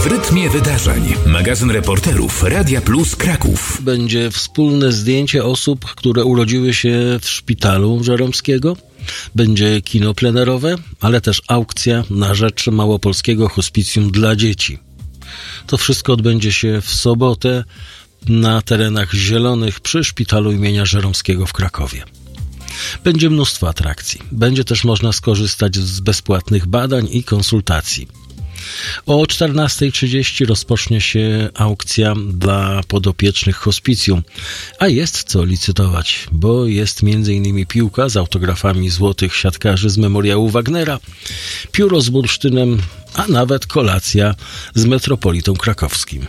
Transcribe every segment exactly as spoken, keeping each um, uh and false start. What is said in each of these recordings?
rytmie wydarzeń. Magazyn reporterów Radia Plus Kraków. Będzie wspólne zdjęcie osób, które urodziły się w szpitalu żeromskiego. Będzie kino plenerowe, ale też aukcja na rzecz Małopolskiego Hospicjum dla Dzieci. To wszystko odbędzie się w sobotę na terenach zielonych przy Szpitalu imienia Żeromskiego w Krakowie. Będzie mnóstwo atrakcji. Będzie też można skorzystać z bezpłatnych badań i konsultacji. O czternasta trzydzieści rozpocznie się aukcja dla podopiecznych hospicjum, a jest co licytować, bo jest między innymi piłka z autografami złotych siatkarzy z memoriału Wagnera, pióro z bursztynem, a nawet kolacja z metropolitą krakowskim.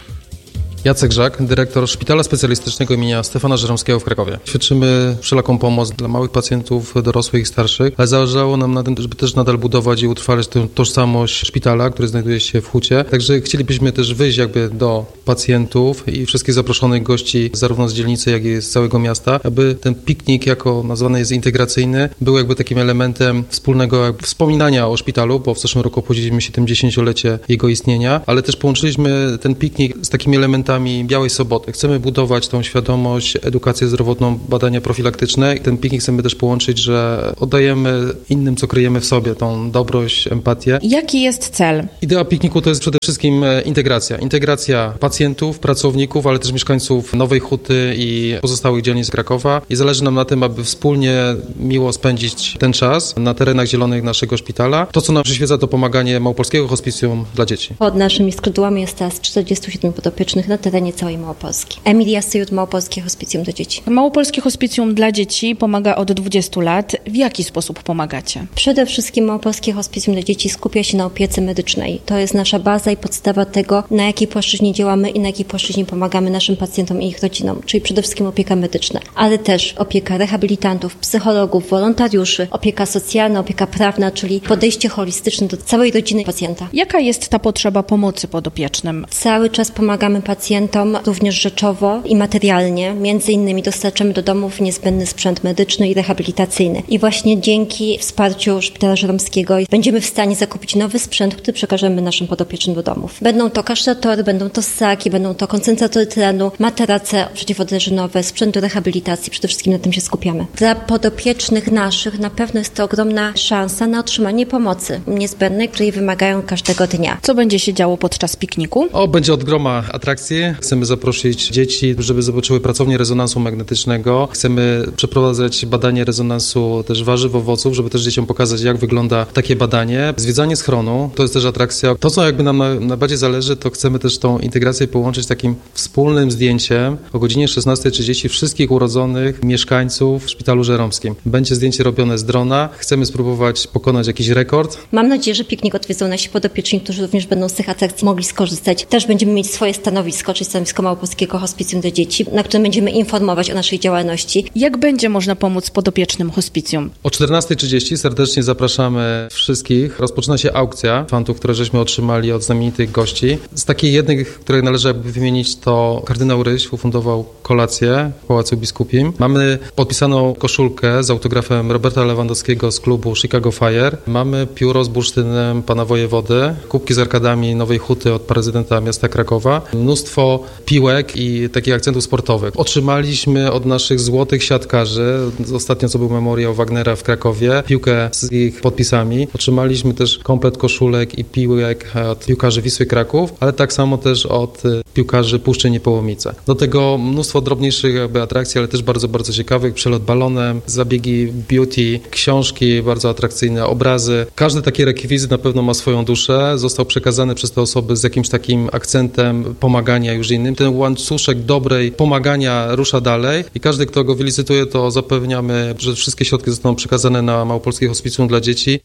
Jacek Żak, dyrektor Szpitala Specjalistycznego imienia Stefana Żeromskiego w Krakowie. Świadczymy wszelaką pomoc dla małych pacjentów, dorosłych i starszych, ale zależało nam na tym, żeby też nadal budować i utrwalać tę tożsamość szpitala, który znajduje się w Hucie. Także chcielibyśmy też wyjść jakby do pacjentów i wszystkich zaproszonych gości zarówno z dzielnicy, jak i z całego miasta, aby ten piknik, jako nazwany jest integracyjny, był jakby takim elementem wspólnego jakby wspominania o szpitalu, bo w zeszłym roku obchodziliśmy siedemdziesięciolecie jego istnienia, ale też połączyliśmy ten piknik z takimi elementami Białej Soboty. Chcemy budować tą świadomość, edukację zdrowotną, badania profilaktyczne i ten piknik chcemy też połączyć, że oddajemy innym, co kryjemy w sobie, tą dobrość, empatię. Jaki jest cel? Idea pikniku to jest przede wszystkim integracja. Integracja pacjentów, pracowników, ale też mieszkańców Nowej Huty i pozostałych dzielnic Krakowa i zależy nam na tym, aby wspólnie miło spędzić ten czas na terenach zielonych naszego szpitala. To, co nam przyświeca, to pomaganie Małopolskiego Hospicjum dla Dzieci. Pod naszymi skrzydłami jest teraz czterdziestu siedmiu podopiecznych na terenie całej Małopolski. Emilia Syjut, Małopolskie Hospicjum dla Dzieci. Małopolskie Hospicjum dla Dzieci pomaga od dwudziestu lat. W jaki sposób pomagacie? Przede wszystkim Małopolskie Hospicjum dla Dzieci skupia się na opiece medycznej. To jest nasza baza i podstawa tego, na jakiej płaszczyźnie działamy i na jakiej płaszczyźnie pomagamy naszym pacjentom i ich rodzinom, czyli przede wszystkim opieka medyczna, ale też opieka rehabilitantów, psychologów, wolontariuszy, opieka socjalna, opieka prawna, czyli podejście holistyczne do całej rodziny pacjenta. Jaka jest ta potrzeba pomocy podopiecznym? Cały czas pomagamy pacjentom również rzeczowo i materialnie. Między innymi dostarczamy do domów niezbędny sprzęt medyczny i rehabilitacyjny. I właśnie dzięki wsparciu Szpitala Żeromskiego będziemy w stanie zakupić nowy sprzęt, który przekażemy naszym podopiecznym do domów. Będą to kasztatory, będą to ssaki, będą to koncentratory tlenu, materace przeciwodrażynowe, sprzęt do rehabilitacji. Przede wszystkim na tym się skupiamy. Dla podopiecznych naszych na pewno jest to ogromna szansa na otrzymanie pomocy niezbędnej, której wymagają każdego dnia. Co będzie się działo podczas pikniku? O, będzie od groma atrakcji. Chcemy zaprosić dzieci, żeby zobaczyły pracownię rezonansu magnetycznego. Chcemy przeprowadzać badanie rezonansu też warzyw, owoców, żeby też dzieciom pokazać, jak wygląda takie badanie. Zwiedzanie schronu, to jest też atrakcja. To, co jakby nam najbardziej zależy, to chcemy też tą integrację połączyć z takim wspólnym zdjęciem o godzinie szesnasta trzydzieści wszystkich urodzonych mieszkańców w Szpitalu Żeromskim. Będzie zdjęcie robione z drona. Chcemy spróbować pokonać jakiś rekord. Mam nadzieję, że piknik odwiedzą nasi podopieczni, którzy również będą z tych atrakcji mogli skorzystać. Też będziemy mieć swoje stanowisko, czyli stanowisko Małopolskiego Hospicjum dla Dzieci, na którym będziemy informować o naszej działalności. Jak będzie można pomóc podopiecznym hospicjum? O czternasta trzydzieści serdecznie zapraszamy wszystkich. Rozpoczyna się aukcja fantów, które żeśmy otrzymali od znamienitych gości. Z takiej jednej, której należy jakby wymienić, to kardynał Ryś ufundował kolację w Pałacu Biskupim. Mamy podpisaną koszulkę z autografem Roberta Lewandowskiego z klubu Chicago Fire. Mamy pióro z bursztynem pana wojewody, kubki z arkadami Nowej Huty od prezydenta miasta Krakowa, mnóstwo piłek i takich akcentów sportowych. Otrzymaliśmy od naszych złotych siatkarzy, ostatnio co był memoriał Wagnera w Krakowie, piłkę z ich podpisami. Otrzymaliśmy też komplet koszulek i piłek od piłkarzy Wisły Kraków, ale tak samo też od piłkarzy Puszczy Niepołomice. Do tego mnóstwo drobniejszych jakby atrakcji, ale też bardzo, bardzo ciekawych. Przelot balonem, zabiegi beauty, książki bardzo atrakcyjne, obrazy. Każdy taki rekwizyt na pewno ma swoją duszę. Został przekazany przez te osoby z jakimś takim akcentem pomagania już innym. Ten łańcuszek dobrej pomagania rusza dalej i każdy, kto go wylicytuje, to zapewniamy, że wszystkie środki zostaną przekazane na Małopolskie Hospicjum dla Dzieci.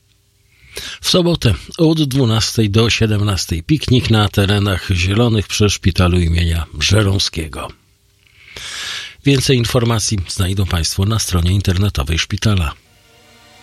W sobotę od dwunastej do siedemnastej piknik na terenach zielonych przy Szpitalu imienia Żeromskiego. Więcej informacji znajdą Państwo na stronie internetowej szpitala.